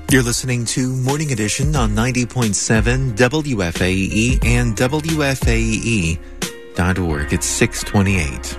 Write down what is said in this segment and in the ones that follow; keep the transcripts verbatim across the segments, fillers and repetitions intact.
You're listening to Morning Edition on ninety point seven W F A E and W F A E dot org. It's six twenty-eight.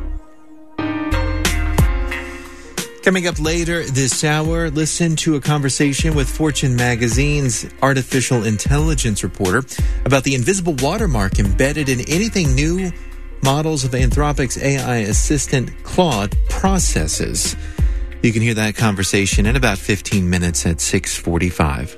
Coming up later this hour, listen to a conversation with Fortune magazine's artificial intelligence reporter about the invisible watermark embedded in anything new models of Anthropic's A I assistant Claude processes. You can hear that conversation in about fifteen minutes at six forty-five.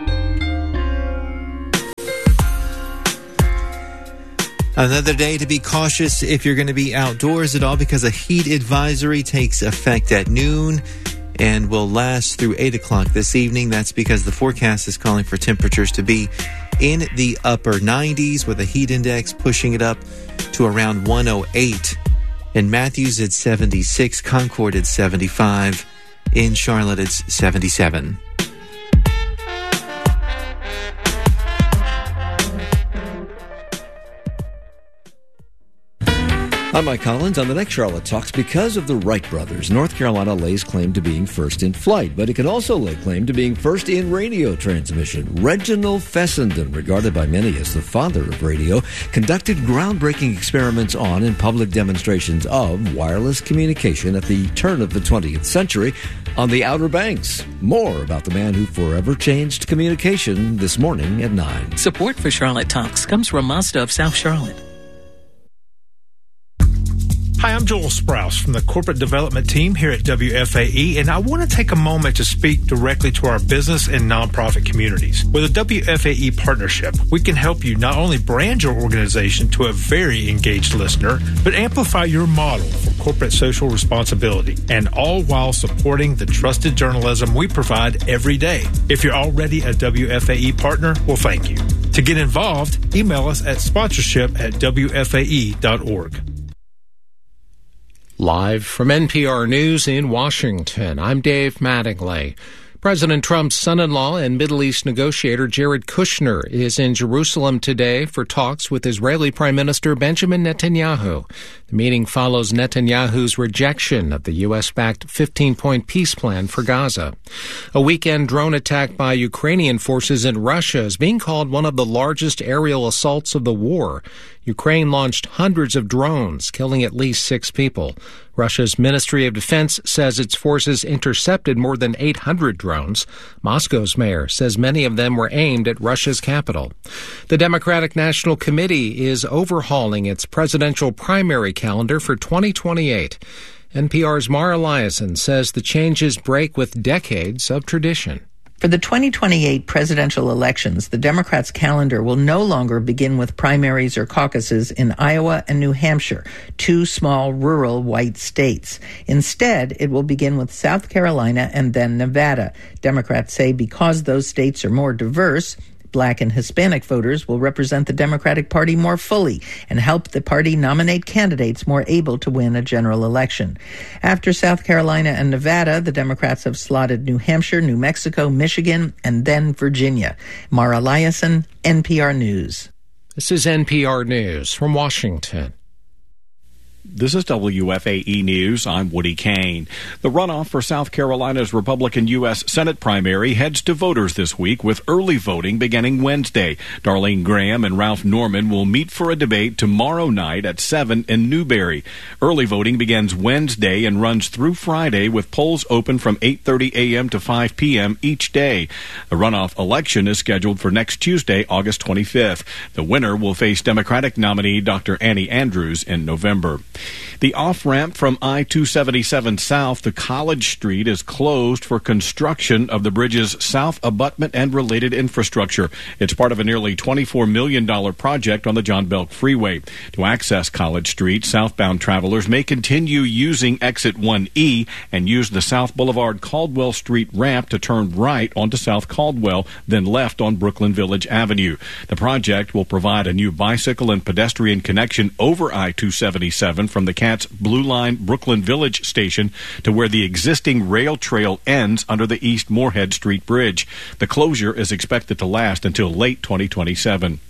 Another day to be cautious if you're going to be outdoors at all, because a heat advisory takes effect at noon and will last through eight o'clock this evening. That's because the forecast is calling for temperatures to be in the upper nineties, with a heat index pushing it up to around one oh eight. In Matthews, it's seventy-six. Concord, it's seventy-five. In Charlotte, it's seventy-seven. I'm Mike Collins. On the next Charlotte Talks, because of the Wright brothers, North Carolina lays claim to being first in flight, but it can also lay claim to being first in radio transmission. Reginald Fessenden, regarded by many as the father of radio, conducted groundbreaking experiments on and public demonstrations of wireless communication at the turn of the twentieth century on the Outer Banks. More about the man who forever changed communication this morning at nine. Support for Charlotte Talks comes from Mazda of South Charlotte. Hi, I'm Joel Sprouse from the Corporate Development Team here at W F A E, and I want to take a moment to speak directly to our business and nonprofit communities. With a W F A E partnership, we can help you not only brand your organization to a very engaged listener, but amplify your model for corporate social responsibility, and all while supporting the trusted journalism we provide every day. If you're already a W F A E partner, well, thank you. To get involved, email us at sponsorship at W F A E dot org. Live from N P R News in Washington, I'm Dave Mattingly. President Trump's son-in-law and Middle East negotiator Jared Kushner is in Jerusalem today for talks with Israeli Prime Minister Benjamin Netanyahu. The meeting follows Netanyahu's rejection of the U S-backed fifteen-point peace plan for Gaza. A weekend drone attack by Ukrainian forces in Russia is being called one of the largest aerial assaults of the war. Ukraine launched hundreds of drones, killing at least six people. Russia's Ministry of Defense says its forces intercepted more than eight hundred drones. Moscow's mayor says many of them were aimed at Russia's capital. The Democratic National Committee is overhauling its presidential primary calendar for twenty twenty-eight. N P R's Mara Liasson says the changes break with decades of tradition. For the twenty twenty-eight presidential elections, the Democrats' calendar will no longer begin with primaries or caucuses in Iowa and New Hampshire, two small rural white states. Instead, it will begin with South Carolina and then Nevada. Democrats say because those states are more diverse, Black and Hispanic voters will represent the Democratic Party more fully and help the party nominate candidates more able to win a general election. After South Carolina and Nevada, the Democrats have slotted New Hampshire, New Mexico, Michigan, and then Virginia. Mara Liasson, N P R News. This is N P R News from Washington. This is W F A E News. I'm Woody Kane. The runoff for South Carolina's Republican U S Senate primary heads to voters this week with early voting beginning Wednesday. Darlene Graham and Ralph Norman will meet for a debate tomorrow night at seven in Newberry. Early voting begins Wednesday and runs through Friday, with polls open from eight thirty a.m. to five p.m. each day. The runoff election is scheduled for next Tuesday, August twenty-fifth. The winner will face Democratic nominee Doctor Annie Andrews in November. The off-ramp from I two seventy-seven South to College Street is closed for construction of the bridge's south abutment and related infrastructure. It's part of a nearly twenty-four million dollars project on the John Belk Freeway. To access College Street, southbound travelers may continue using exit one E and use the South Boulevard Caldwell Street ramp to turn right onto South Caldwell, then left on Brooklyn Village Avenue. The project will provide a new bicycle and pedestrian connection over I two seventy-seven from the Katz Blue Line Brooklyn Village station to where the existing rail trail ends under the East Moorhead Street Bridge. The closure is expected to last until late twenty twenty-seven.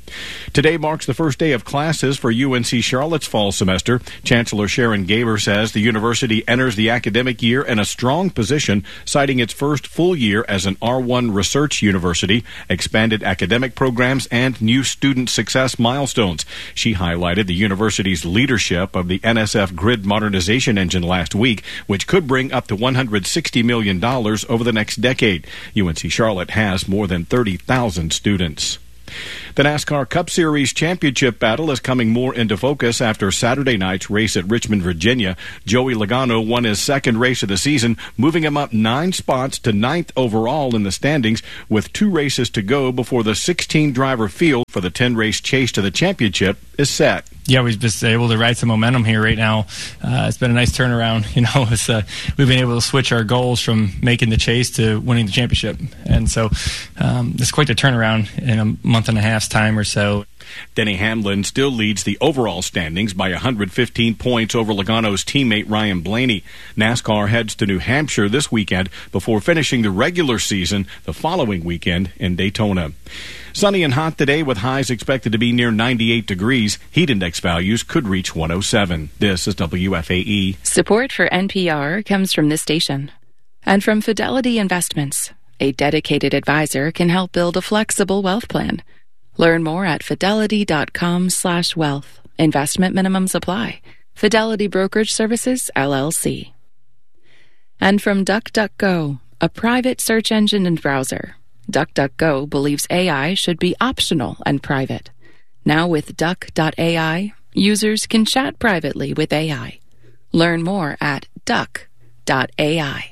Today marks the first day of classes for U N C Charlotte's fall semester. Chancellor Sharon Gaber says the university enters the academic year in a strong position, citing its first full year as an R one research university, expanded academic programs, and new student success milestones. She highlighted the university's leadership of the N S F grid modernization engine last week, which could bring up to one hundred sixty million dollars over the next decade. U N C Charlotte has more than thirty thousand students. The NASCAR Cup Series championship battle is coming more into focus after Saturday night's race at Richmond, Virginia. Joey Logano won his second race of the season, moving him up nine spots to ninth overall in the standings, with two races to go before the sixteen-driver field for the ten-race chase to the championship is set. Yeah, we've just able to ride some momentum here right now. Uh, it's been a nice turnaround. You know, it's, uh, we've been able to switch our goals from making the chase to winning the championship. And so um, it's quite a turnaround in a month and a half's time or so. Denny Hamlin still leads the overall standings by one hundred fifteen points over Logano's teammate Ryan Blaney. NASCAR heads to New Hampshire this weekend before finishing the regular season the following weekend in Daytona. Sunny and hot today with highs expected to be near ninety-eight degrees. Heat index values could reach one oh seven. This is W F A E. Support for N P R comes from this station and from Fidelity Investments. A dedicated advisor can help build a flexible wealth plan. Learn more at fidelity.com slash wealth. Investment minimums apply. Fidelity Brokerage Services, L L C. And from DuckDuckGo, a private search engine and browser. DuckDuckGo believes A I should be optional and private. Now with Duck dot A I, users can chat privately with A I. Learn more at Duck dot A I.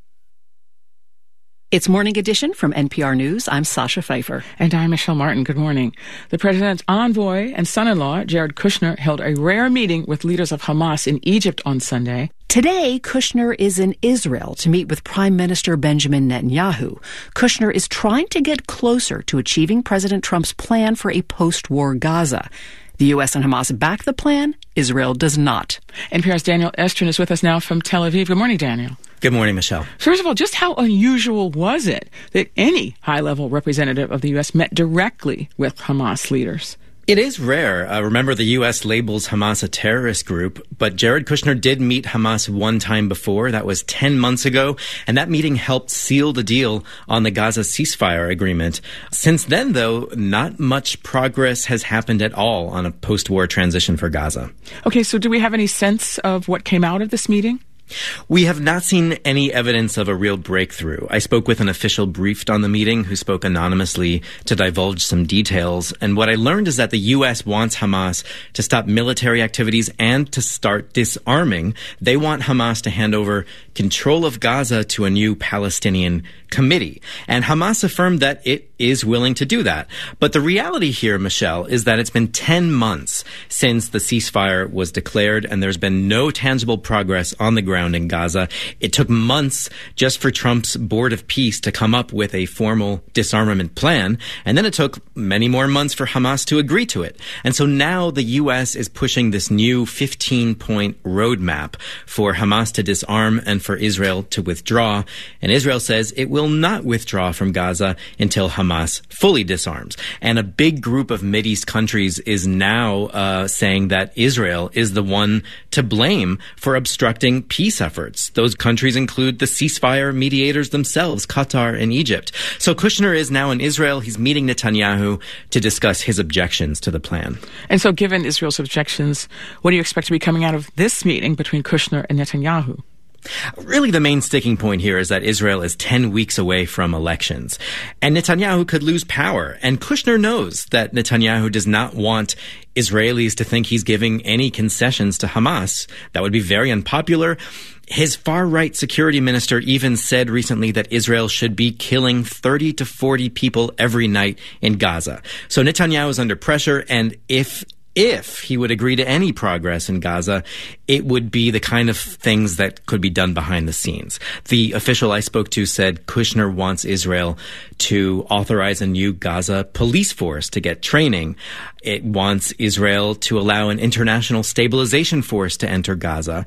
It's Morning Edition from N P R News. I'm Sasha Pfeiffer. And I'm Michelle Martin. Good morning. The president's envoy and son-in-law, Jared Kushner, held a rare meeting with leaders of Hamas in Egypt on Sunday. Today, Kushner is in Israel to meet with Prime Minister Benjamin Netanyahu. Kushner is trying to get closer to achieving President Trump's plan for a post-war Gaza. The U S and Hamas back the plan. Israel does not. N P R's Daniel Estrin is with us now from Tel Aviv. Good morning, Daniel. Good morning, Michelle. First of all, just how unusual was it that any high-level representative of the U S met directly with Hamas leaders? It is rare. Uh, remember, the U S labels Hamas a terrorist group, but Jared Kushner did meet Hamas one time before. That was ten months ago, and that meeting helped seal the deal on the Gaza ceasefire agreement. Since then, though, not much progress has happened at all on a post-war transition for Gaza. Okay, so do we have any sense of what came out of this meeting? We have not seen any evidence of a real breakthrough. I spoke with an official briefed on the meeting who spoke anonymously to divulge some details. And what I learned is that the U S wants Hamas to stop military activities and to start disarming. They want Hamas to hand over control of Gaza to a new Palestinian committee. And Hamas affirmed that it is willing to do that. But the reality here, Michelle, is that it's been ten months since the ceasefire was declared, and there's been no tangible progress on the ground in Gaza. It took months just for Trump's Board of Peace to come up with a formal disarmament plan, and then it took many more months for Hamas to agree to it. And so now the U S is pushing this new fifteen-point roadmap for Hamas to disarm and for Israel to withdraw. And Israel says it will not withdraw from Gaza until Hamas fully disarms. And a big group of Mideast countries is now uh, saying that Israel is the one to blame for obstructing peace efforts. Those countries include the ceasefire mediators themselves, Qatar and Egypt. So Kushner is now in Israel. He's meeting Netanyahu to discuss his objections to the plan. And so given Israel's objections, what do you expect to be coming out of this meeting between Kushner and Netanyahu? Really, the main sticking point here is that Israel is ten weeks away from elections, and Netanyahu could lose power. And Kushner knows that Netanyahu does not want Israelis to think he's giving any concessions to Hamas. That would be very unpopular. His far-right security minister even said recently that Israel should be killing thirty to forty people every night in Gaza. So Netanyahu is under pressure, and if If he would agree to any progress in Gaza, it would be the kind of things that could be done behind the scenes. The official I spoke to said Kushner wants Israel to authorize a new Gaza police force to get training. It wants Israel to allow an international stabilization force to enter Gaza.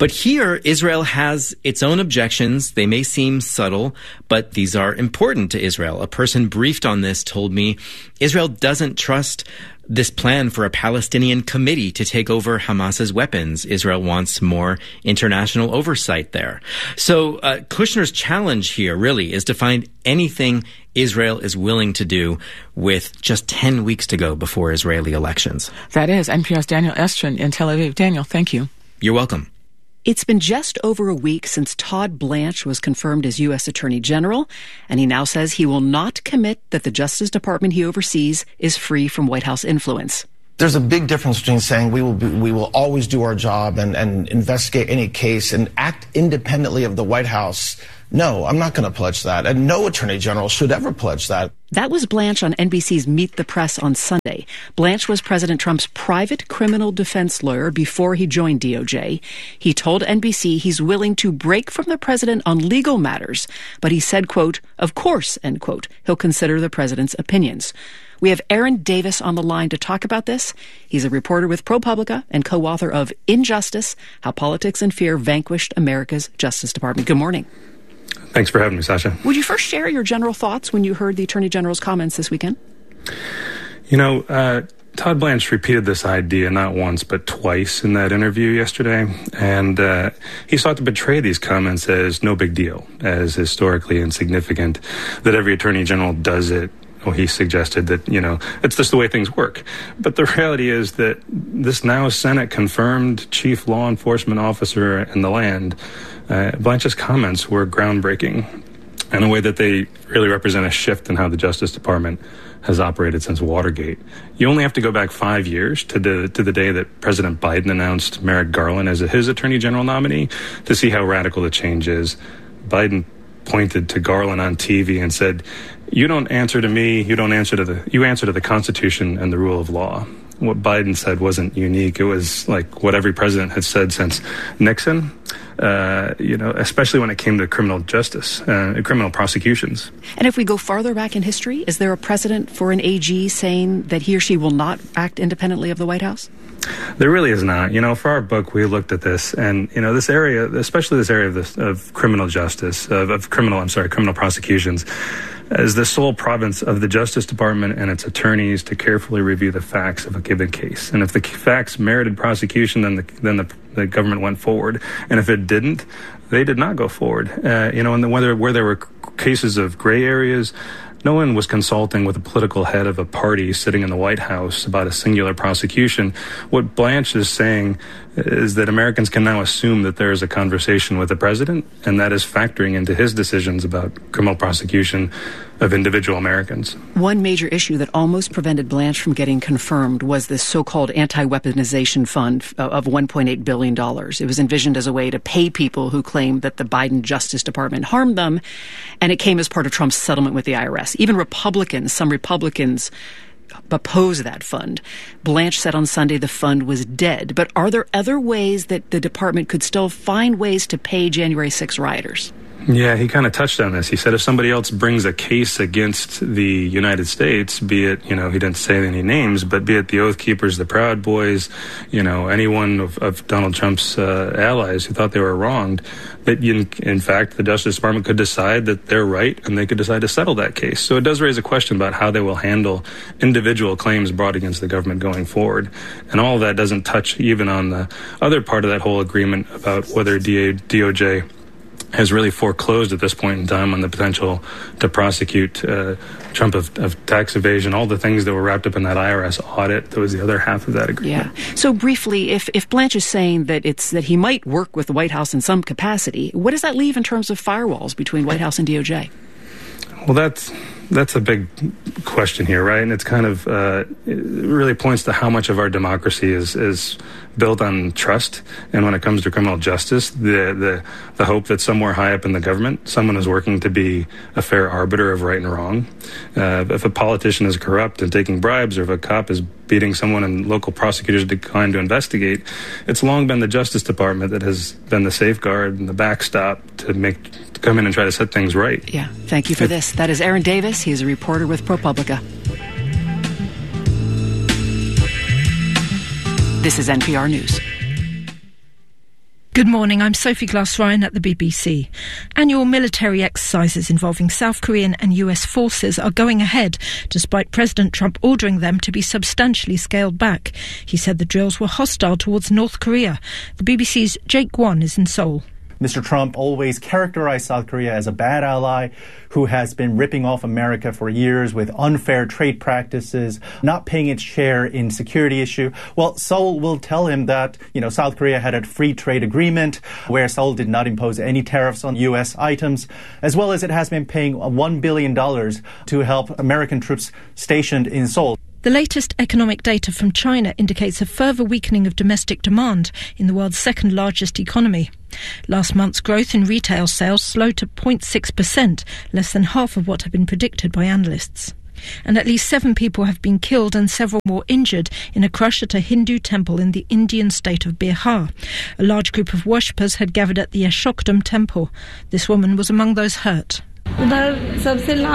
But here, Israel has its own objections. They may seem subtle, but these are important to Israel. A person briefed on this told me Israel doesn't trust this plan for a Palestinian committee to take over Hamas's weapons. Israel wants more international oversight there. So uh, Kushner's challenge here really is to find anything Israel is willing to do with just ten weeks to go before Israeli elections. That is N P R's Daniel Estrin in Tel Aviv. Daniel, thank you. You're welcome. It's been just over a week since Todd Blanche was confirmed as U S Attorney General, and he now says he will not commit that the Justice Department he oversees is free from White House influence. There's a big difference between saying we will be, we will always do our job and, and investigate any case and act independently of the White House. No, I'm not going to pledge that, and no Attorney General should ever pledge that. That was Blanche on N B C's Meet the Press on Sunday. Blanche was President Trump's private criminal defense lawyer before he joined D O J. He told N B C he's willing to break from the president on legal matters, but he said, quote, of course, end quote, he'll consider the president's opinions. We have Aaron Davis on the line to talk about this. He's a reporter with ProPublica and co-author of Injustice, How Politics and Fear Vanquished America's Justice Department. Good morning. Thanks for having me, Sasha. Would you first share your general thoughts when you heard the Attorney General's comments this weekend? You know, uh, Todd Blanche repeated this idea not once but twice in that interview yesterday, and uh, he sought to portray these comments as no big deal, as historically insignificant, that every Attorney General does it. Well, he suggested that, you know, it's just the way things work. But the reality is that this now Senate-confirmed chief law enforcement officer in the land, uh, Blanche's comments were groundbreaking in a way that they really represent a shift in how the Justice Department has operated since Watergate. You only have to go back five years to the to the day that President Biden announced Merrick Garland as his Attorney General nominee to see how radical the change is. Biden pointed to Garland on T V and said, you don't answer to me, you don't answer to the, you answer to the Constitution and the rule of law. What Biden said wasn't unique. It was like what every president had said since Nixon, uh, you know, especially when it came to criminal justice, uh, criminal prosecutions. And if we go farther back in history, is there a precedent for an A G saying that he or she will not act independently of the White House? There really is not. You know, for our book, we looked at this, and, you know, this area, especially this area of, this, of criminal justice, of, of criminal, I'm sorry, criminal prosecutions, as the sole province of the Justice Department and its attorneys to carefully review the facts of a given case. And if the facts merited prosecution, then the, then the, the government went forward. And if it didn't, they did not go forward. Uh, you know, and the, whether where there were cases of gray areas, no one was consulting with the political head of a party sitting in the White House about a singular prosecution. What Blanche is saying is that Americans can now assume that there is a conversation with the president, and that is factoring into his decisions about criminal prosecution of individual Americans. One major issue that almost prevented Blanche from getting confirmed was this so-called anti-weaponization fund of one point eight billion dollars. It was envisioned as a way to pay people who claimed that the Biden Justice Department harmed them, and it came as part of Trump's settlement with the I R S. Even Republicans, some Republicans, oppose that fund. Blanche said on Sunday the fund was dead. But are there other ways that the department could still find ways to pay January sixth rioters? Yeah, he kind of touched on this. He said if somebody else brings a case against the United States, be it, you know, he didn't say any names, but be it the Oath Keepers, the Proud Boys, you know, anyone of, of Donald Trump's uh, allies who thought they were wronged, that in, in fact the Justice Department could decide that they're right and they could decide to settle that case. So it does raise a question about how they will handle individual claims brought against the government going forward. And all of that doesn't touch even on the other part of that whole agreement about whether D O J has really foreclosed at this point in time on the potential to prosecute uh, Trump of, of tax evasion, all the things that were wrapped up in that I R S audit. That was the other half of that agreement. Yeah. So briefly, if, if Blanche is saying that it's that he might work with the White House in some capacity, what does that leave in terms of firewalls between White House and D O J? Well, that's that's a big question here, right? And it's kind of uh, it really points to how much of our democracy is is built on trust. And when it comes to criminal justice, the the the hope that somewhere high up in the government, someone is working to be a fair arbiter of right and wrong. Uh, if a politician is corrupt and taking bribes, or if a cop is beating someone and local prosecutors decline to investigate, it's long been the Justice Department that has been the safeguard and the backstop to make to come in and try to set things right. Yeah, thank you for this. That is Aaron Davis. He's a reporter with ProPublica. This is N P R News. Good morning, I'm Sophie Glass-Ryan at the B B C. Annual military exercises involving South Korean and U S forces are going ahead, despite President Trump ordering them to be substantially scaled back. He said the drills were hostile towards North Korea. The B B C's Jake Gwon is in Seoul. Mister Trump always characterized South Korea as a bad ally who has been ripping off America for years with unfair trade practices, not paying its share in security issue. Well, Seoul will tell him that, you know, South Korea had a free trade agreement where Seoul did not impose any tariffs on U S items, as well as it has been paying one billion dollars to help American troops stationed in Seoul. The latest economic data from China indicates a further weakening of domestic demand in the world's second largest economy. Last month's growth in retail sales slowed to zero point six percent, less than half of what had been predicted by analysts. And at least seven people have been killed and several more injured in a crush at a Hindu temple in the Indian state of Bihar. A large group of worshippers had gathered at the Ashokdam temple. This woman was among those hurt. Towards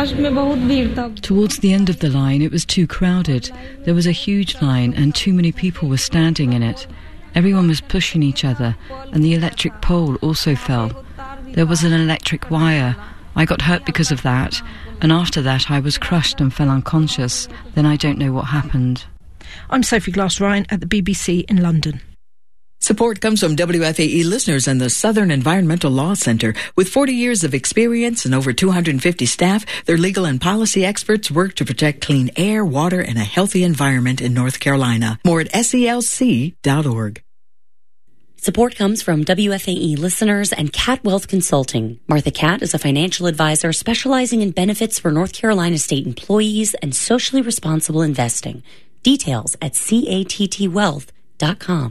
the end of the line, it was too crowded. There was a huge line and too many people were standing in it. Everyone was pushing each other, and the electric pole also fell. There was an electric wire. I got hurt because of that, and after that I was crushed and fell unconscious. Then I don't know what happened. I'm Sophie Glass-Ryan at the B B C in London. Support comes from W F A E listeners and the Southern Environmental Law Center. With forty years of experience and over two hundred fifty staff, their legal and policy experts work to protect clean air, water, and a healthy environment in North Carolina. More at S E L C dot org. Support comes from W F A E listeners and Cat Wealth Consulting. Martha Cat is a financial advisor specializing in benefits for North Carolina state employees and socially responsible investing. Details at catt wealth dot com.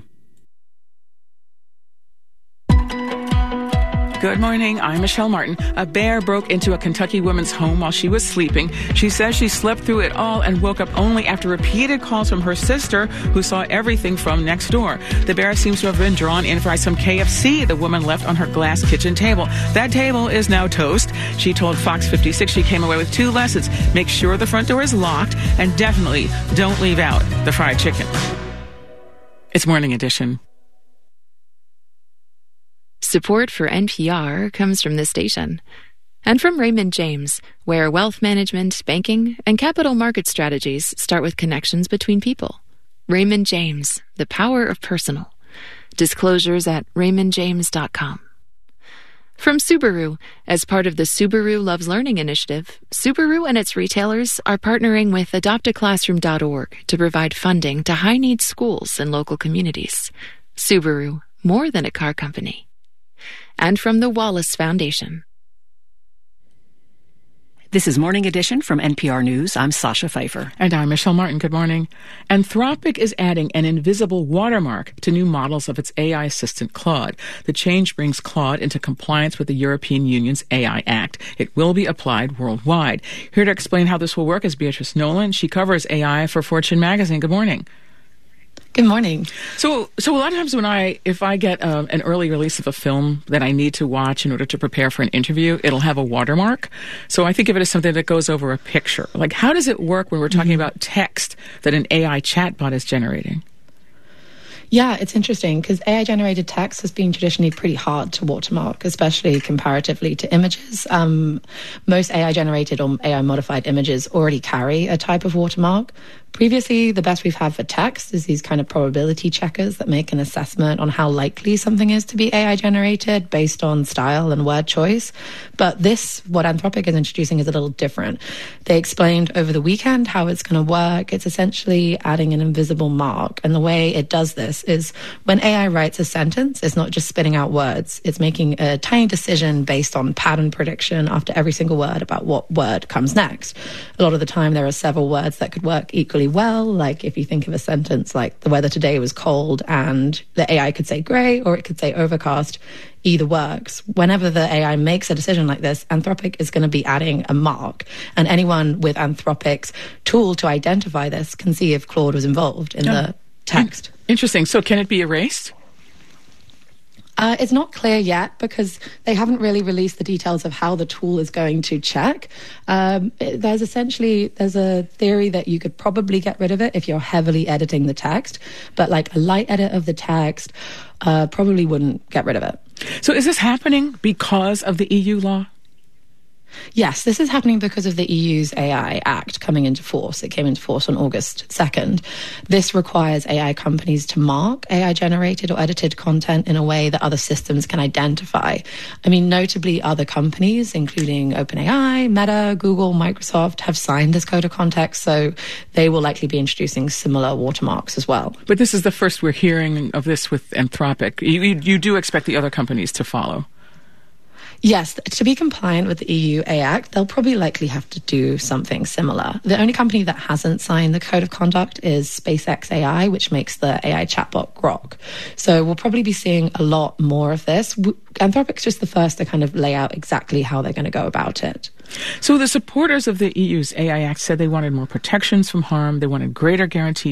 Good morning. I'm Michelle Martin. A bear broke into a Kentucky woman's home while she was sleeping. She says she slept through it all and woke up only after repeated calls from her sister, who saw everything from next door. The bear seems to have been drawn in by some K F C the woman left on her glass kitchen table. That table is now toast. She told Fox fifty-six she came away with two lessons. Make sure the front door is locked, and definitely don't leave out the fried chicken. It's Morning Edition. Support for N P R comes from this station and from Raymond James, where wealth management, banking, and capital market strategies start with connections between people. Raymond James, the power of personal. Disclosures at raymond james dot com. From Subaru, as part of the Subaru Loves Learning initiative, Subaru and its retailers are partnering with adopt a classroom dot org to provide funding to high-need schools in local communities. Subaru, more than a car company. And from the Wallace Foundation. This is Morning Edition from N P R News. I'm Sasha Pfeiffer. And I'm Michelle Martin. Good morning. Anthropic is adding an invisible watermark to new models of its A I assistant Claude. The change brings Claude into compliance with the European Union's A I Act. It will be applied worldwide. Here to explain how this will work is Beatrice Nolan. She covers A I for Fortune magazine. Good morning. Good morning. So, so a lot of times when I, if I get um, an early release of a film that I need to watch in order to prepare for an interview, it'll have a watermark. So I think of it as something that goes over a picture. Like, how does it work when we're talking mm-hmm. about text that an A I chatbot is generating? Yeah, it's interesting because A I-generated text has been traditionally pretty hard to watermark, especially comparatively to images. Um, most A I-generated or A I-modified images already carry a type of watermark. Previously, the best we've had for text is these kind of probability checkers that make an assessment on how likely something is to be A I-generated based on style and word choice. But this, what Anthropic is introducing, is a little different. They explained over the weekend how it's going to work. It's essentially adding an invisible mark. And the way it does this is when A I writes a sentence, it's not just spitting out words. It's making a tiny decision based on pattern prediction after every single word about what word comes next. A lot of the time, there are several words that could work equally well. Like if you think of a sentence like the weather today was cold, and the A I could say grey or it could say overcast. Either works. Whenever the A I makes a decision like this, Anthropic is going to be adding a mark. And anyone with Anthropic's tool to identify this can see if Claude was involved in oh. the text. Interesting. So can it be erased? Uh, it's not clear yet because they haven't really released the details of how the tool is going to check. Um, it, there's essentially, there's a theory that you could probably get rid of it if you're heavily editing the text, but like a light edit of the text uh, probably wouldn't get rid of it. So is this happening because of the E U law? Yes, this is happening because of the E U's A I Act coming into force. It came into force on August second. This requires A I companies to mark A I-generated or edited content in a way that other systems can identify. I mean, notably, other companies, including OpenAI, Meta, Google, Microsoft, have signed this code of context, so they will likely be introducing similar watermarks as well. But this is the first we're hearing of this with Anthropic. You, you, you do expect the other companies to follow? Yes, to be compliant with the E U A I Act, they'll probably likely have to do something similar. The only company that hasn't signed the code of conduct is SpaceX A I, which makes the A I chatbot Grok. So we'll probably be seeing a lot more of this. Anthropic's just the first to kind of lay out exactly how they're going to go about it. So the supporters of the E U's A I Act said they wanted more protections from harm, they wanted greater guarantees